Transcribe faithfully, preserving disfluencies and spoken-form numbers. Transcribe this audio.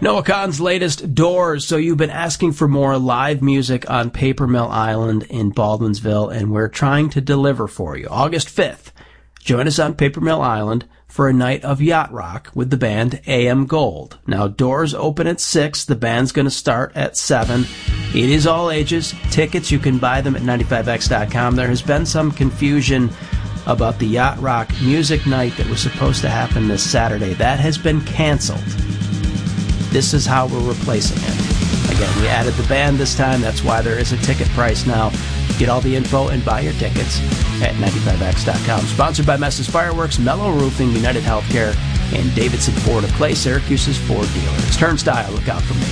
Noah Kahan's latest, Doors. So you've been asking for more live music on Paper Mill Island in Baldwinsville, and we're trying to deliver for you. August fifth, join us on Paper Mill Island for a night of yacht rock with the band A M Gold. Now, doors open at six. The band's going to start at seven. It is all ages. Tickets, you can buy them at ninety-five x dot com. There has been some confusion about the yacht rock music night that was supposed to happen this Saturday. That has been canceled. This is how we're replacing it. Again, we added the band this time. That's why there is a ticket price now. Get all the info and buy your tickets at ninety-five x dot com. Sponsored by Messes Fireworks, Mellow Roofing, United Healthcare, and Davidson Ford of Clay, Syracuse's Ford dealers. Turnstile, look out for me.